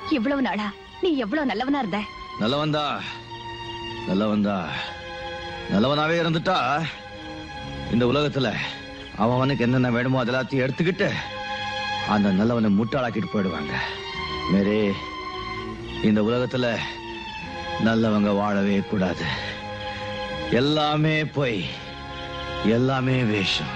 இவ்வளவு நாளா நீ எவ்வளவு நல்லவனா இருந்த. நல்லவன்தா நல்லவன்தா நல்லவனாவே இருந்துட்டா இந்த உலகத்துல அவனுக்கு என்னென்ன வேணுமோ அதெல்லாத்தையும் எடுத்துக்கிட்டு அந்த நல்லவனை முட்டாளாக்கிட்டு போயிடுவாங்க. மேரே, இந்த உலகத்துல நல்லவங்க வாழவே கூடாது. எல்லாமே போய் எல்லாமே வேஷம்.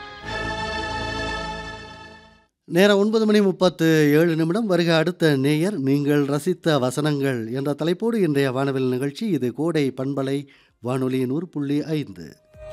நேரம் 9:37. வருக அடுத்த நேயர். நீங்கள் ரசித்த வசனங்கள் என்ற தலைப்போடு இன்றைய வானவில் நிகழ்ச்சி. இது கோடை பண்பலை வானொலி 100.5.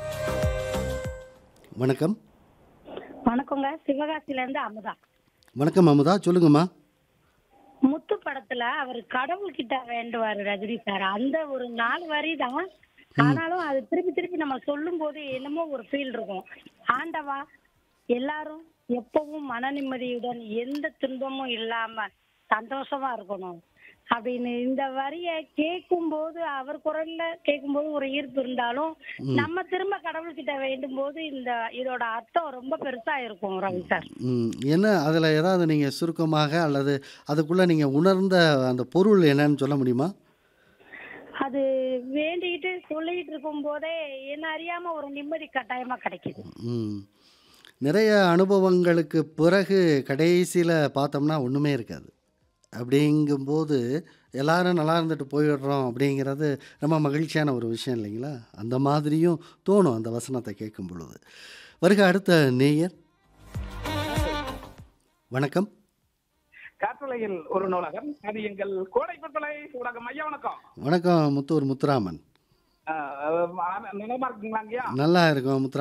வணக்கம். வணக்கங்க, சிவகாசில இருந்து அமுதா. வணக்கம் அமுதா, சொல்லுங்கம்மா. முத்து படத்துல அவர் கடவுள் கிட்ட வேண்டுவாரு ரஜினி சார். அந்த ஒரு 4 வரி தான். ஆனாலும் அது திருப்பி திருப்பி நம்ம சொல்லும் போது என்னமோ ஒரு ஃபீல் இருக்கும். ஆண்டவா, எல்லாரும் எப்பவும் மன நிம்மதியுடன் எந்த துன்பமும் இல்லாம சந்தோஷமா இருக்கணும் அப்படின்னு இந்த வரிய கேட்கும் போது, அவர் குரல்ல கேட்கும் போது ஒரு ஈர்ப்பு இருந்தாலும் நம்ம திரும்ப கடவுள்கிட்ட வேண்டும் போது இதோட அர்த்தம் ரொம்ப பெருசா இருக்கும் ரவி சார். என்ன அதில் ஏதாவது நீங்கள் சுருக்கமாக அல்லது அதுக்குள்ளே நீங்கள் உணர்ந்த அந்த பொருள் என்னன்னு சொல்ல முடியுமா? அது வேண்டிட்டு சொல்லிட்டு இருக்கும் போதே என்ன அறியாம ஒரு நிம்மதி கட்டாயமா கிடைக்குது. நிறைய அனுபவங்களுக்கு பிறகு கடைசியில் பார்த்தோம்னா ஒன்றுமே இருக்காது. அப்படிங்கும்போது எல்லாரும் நல்லா இருந்துட்டு போயிடுறோம் அப்படிங்கிறது ரொம்ப மகிழ்ச்சியான ஒரு விஷயம் இல்லைங்களா? அந்த மாதிரியும் தோணும் அந்த வசனத்தை கேட்கும் பொழுது. வருக அடுத்த நேயர். வணக்கம். காற்றுலையில் ஒரு நூலகம், அது எங்கள் கோடை பண்பலை ஊடகம். ஐயா வணக்கம். வணக்கம் முத்தூர் முத்துராமன். நலமா இருக்குங்களா? நல்லா இருக்கும் முத்துராமன்.